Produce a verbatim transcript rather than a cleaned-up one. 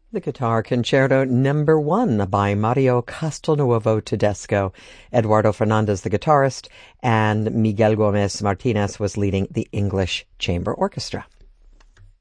The Guitar Concerto Number One by Mario Castelnuovo Tedesco. Eduardo Fernandez, the guitarist, and Miguel Gomez Martinez was leading the English Chamber Orchestra.